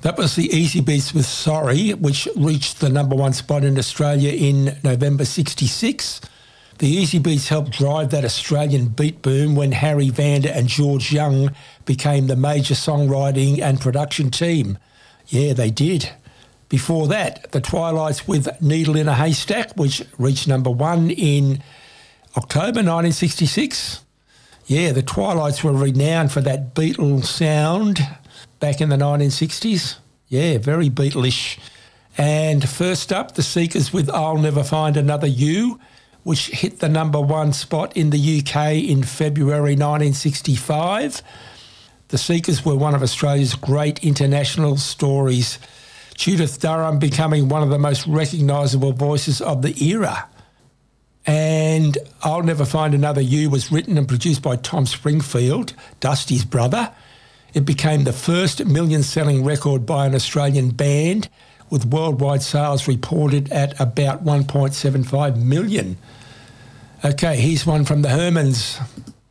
That was the Easy Beats with Sorry, which reached the number one spot in Australia in November 66. The Easy Beats helped drive that Australian beat boom when Harry Vanda and George Young became the major songwriting and production team. Yeah, they did. Before that, the Twilights with Needle in a Haystack, which reached number one in October 1966. Yeah, the Twilights were renowned for that Beatle sound back in the 1960s. Yeah, very Beatlish. And first up, the Seekers with I'll Never Find Another You, which hit the number one spot in the UK in February 1965. The Seekers were one of Australia's great international stories, Judith Durham becoming one of the most recognisable voices of the era. And I'll Never Find Another You was written and produced by Tom Springfield, Dusty's brother. It became the first million-selling record by an Australian band, with worldwide sales reported at about 1.75 million. Okay, here's one from the Hermans.